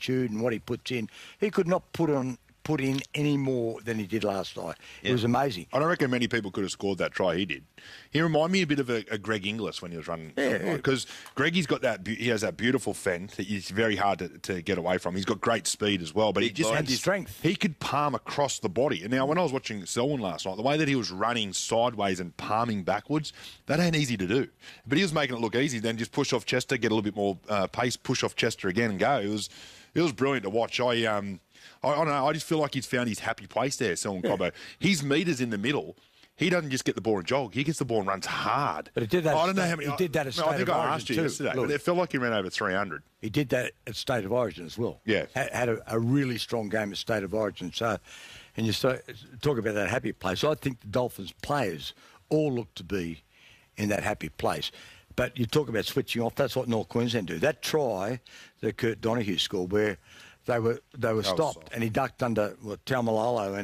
attitude and what he puts in. He could not put in any more than he did last night. It was amazing. I don't reckon many people could have scored that try he did. He reminded me a bit of a Greg Inglis when he was running. Because Greggy's got that. He has that beautiful fend that is very hard to get away from. He's got great speed as well, but he just had this strength. He could palm across the body. And now, when I was watching Selwyn last night, the way that he was running sideways and palming backwards, that ain't easy to do. But he was making it look easy. Then just push off Chester, get a little bit more pace, push off Chester again, and go. It was brilliant to watch. I don't know. I just feel like he's found his happy place there, Selwyn Cobbo. His metres in the middle. He doesn't just get the ball and jog. He gets the ball and runs hard. But he did that. I don't know how many. He did that at State of Origin. I think I asked you yesterday. But it felt like he ran over 300. He did that at State of Origin as well. Yeah, had a really strong game at State of Origin. So, and you talk about that happy place. I think the Dolphins players all look to be in that happy place. But you talk about switching off. That's what North Queensland do. That try that Kurt Donahue scored, where they were stopped, and he ducked under Taumalolo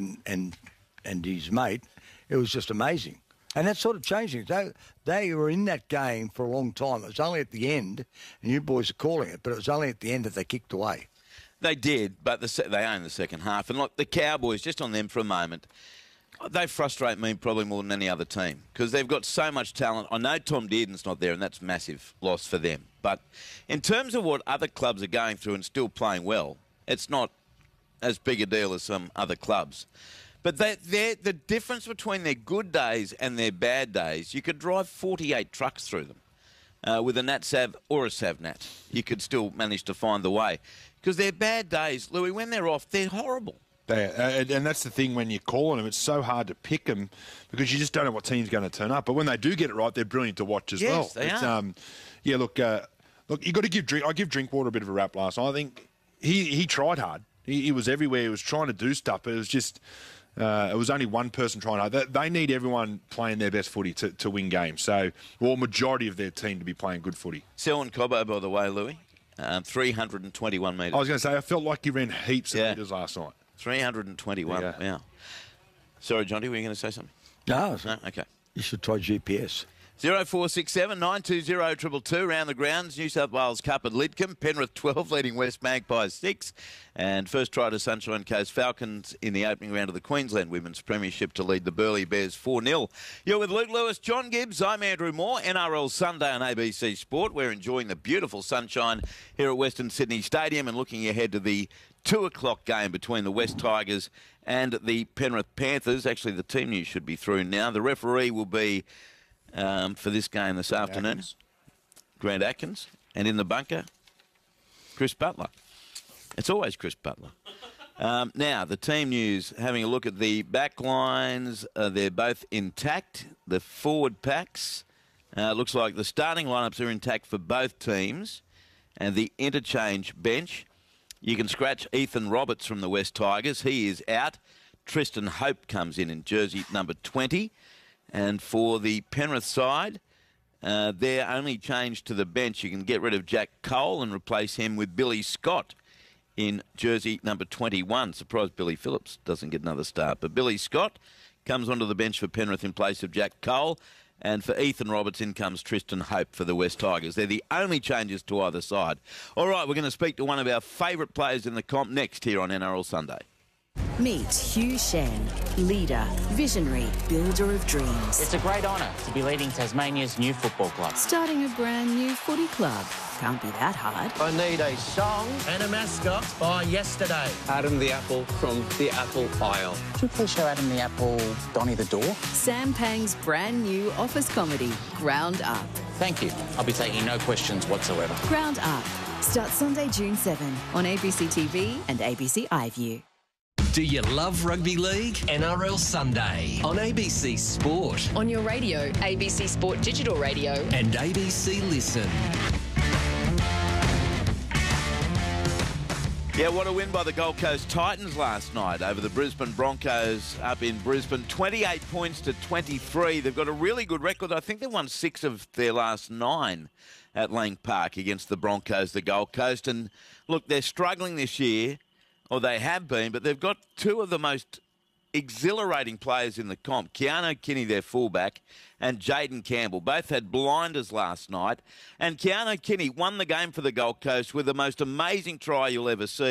and his mate. It was just amazing. And that sort of changed things. They were in that game for a long time. It was only at the end, and you boys are calling it, but it was only at the end that they kicked away. They did, but they owned the second half. And look, the Cowboys, just on them for a moment, they frustrate me probably more than any other team because they've got so much talent. I know Tom Dearden's not there, and that's a massive loss for them. But in terms of what other clubs are going through and still playing well, it's not as big a deal as some other clubs. But the difference between their good days and their bad days, you could drive 48 trucks through them with a NatSav or a SavNat. You could still manage to find the way. Because their bad days, Louis, when they're off, they're horrible. And that's the thing when you're calling them, it's so hard to pick them because you just don't know what team's going to turn up. But when they do get it right, they're brilliant to watch as well. Yes, they are. Yeah, look, you got to give Drinkwater a bit of a rap last night. I think he tried hard. He was everywhere. He was trying to do stuff, but it was just... it was only one person trying hard. They need everyone playing their best footy to win games. So, majority of their team to be playing good footy. Selwyn Cobbo, by the way, Louis, 321 metres. I was going to say, I felt like he ran heaps of metres last night. 321, yeah. Sorry, Jonty, were you going to say something? No. Okay. You should try GPS. 0467 920 222 round the grounds. New South Wales Cup at Lidcombe. Penrith 12 leading West Magpies 6. And first try to Sunshine Coast Falcons in the opening round of the Queensland Women's Premiership to lead the Burleigh Bears 4-0. You're with Luke Lewis, John Gibbs. I'm Andrew Moore. NRL Sunday on ABC Sport. We're enjoying the beautiful sunshine here at Western Sydney Stadium and looking ahead to the 2 o'clock game between the West Tigers and the Penrith Panthers. Actually, the team news should be through now. The referee will be... for this game this afternoon, Grant Atkins, and in the bunker, Chris Butler. It's always Chris Butler. Now, the team news, having a look at the back lines, they're both intact. The forward packs, looks like the starting lineups are intact for both teams, and the interchange bench, you can scratch Ethan Roberts from the West Tigers. He is out. Tristan Hope comes in jersey number 20. And for the Penrith side, their only change to the bench, you can get rid of Jack Cole and replace him with Billy Scott in jersey number 21. Surprised Billy Phillips doesn't get another start. But Billy Scott comes onto the bench for Penrith in place of Jack Cole. And for Ethan Roberts, in comes Tristan Hope for the West Tigers. They're the only changes to either side. All right, we're going to speak to one of our favourite players in the comp next here on NRL Sunday. Meet Hugh Shan, leader, visionary, builder of dreams. It's a great honour to be leading Tasmania's new football club. Starting a brand new footy club. Can't be that hard. I need a song and a mascot by yesterday. Adam the Apple from the Apple Isle. Could you please show Adam the Apple Donny the Door? Sam Pang's brand new office comedy, Ground Up. Thank you. I'll be taking no questions whatsoever. Ground Up. Starts Sunday, June 7 on ABC TV and ABC iView. Do you love rugby league? NRL Sunday on ABC Sport. On your radio, ABC Sport Digital Radio. And ABC Listen. Yeah, what a win by the Gold Coast Titans last night over the Brisbane Broncos up in Brisbane. 28 points to 23. They've got a really good record. I think they've won 6 of their last 9 at Lang Park against the Broncos, the Gold Coast. And look, they're struggling this year. Or they have been, but they've got 2 of the most exhilarating players in the comp. Keanu Kinney, their fullback, and Jaden Campbell. Both had blinders last night. And Keanu Kinney won the game for the Gold Coast with the most amazing try you'll ever see.